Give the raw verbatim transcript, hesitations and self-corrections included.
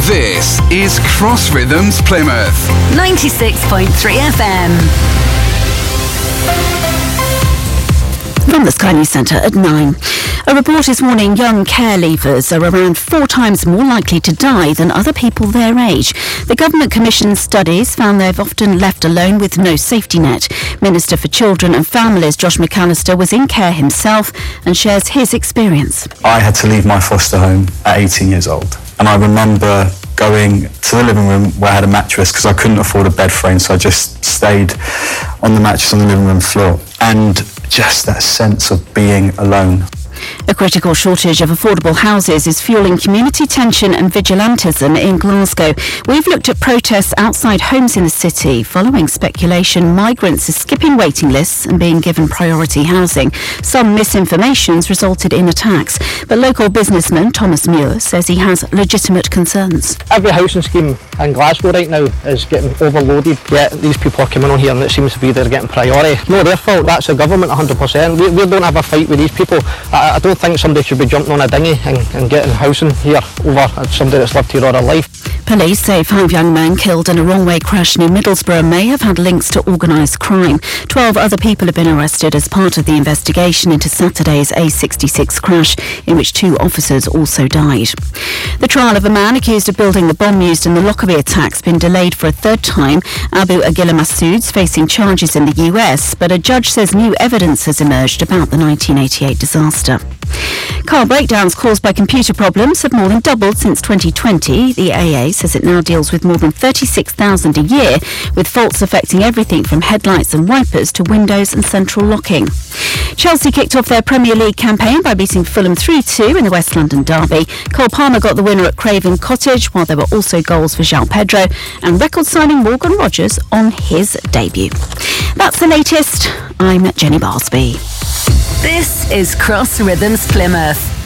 This is Cross Rhythms Plymouth. ninety-six point three F M. From the Sky News Centre at nine. A report is warning young care leavers are around four times more likely to die than other people their age. The government commissioned studies found they've often left alone with no safety net. Minister for Children and Families Josh McAllister was in care himself and shares his experience. I had to leave my foster home at eighteen years old, and I remember going to the living room where I had a mattress because I couldn't afford a bed frame, so I just stayed on the mattress on the living room floor, and just that sense of being alone. A critical shortage of affordable houses is fueling community tension and vigilantism in Glasgow. We've looked at protests outside homes in the city following speculation migrants are skipping waiting lists and being given priority housing. Some misinformation's resulted in attacks, but local businessman Thomas Muir says he has legitimate concerns. Every housing scheme in Glasgow right now is getting overloaded, yet these people are coming on here and it seems to be they're getting priority. No, their fault, that's the government one hundred percent. We, we don't have a fight with these people. I, I don't think somebody should be jumping on a dinghy and, and getting housing here over somebody that's lived here all their life. Police say five young men killed in a wrong-way crash near Middlesbrough may have had links to organised crime. Twelve other people have been arrested as part of the investigation into Saturday's A sixty-six crash, in which two officers also died. The trial of a man accused of building the bomb used in the Lockerbie attacks has been delayed for a third time. Abu Aguila Massoud's facing charges in the U S, but a judge says new evidence has emerged about the nineteen eighty-eight disaster. Car breakdowns caused by computer problems have more than doubled since twenty twenty. The A A says it now deals with more than thirty-six thousand a year, with faults affecting everything from headlights and wipers to windows and central locking. Chelsea kicked off their Premier League campaign by beating Fulham three two in the West London derby. Cole Palmer got the winner at Craven Cottage, while there were also goals for João Pedro and record signing Morgan Rogers on his debut. That's the latest. I'm Jenny Barsby. This is Cross Rhythms Plymouth.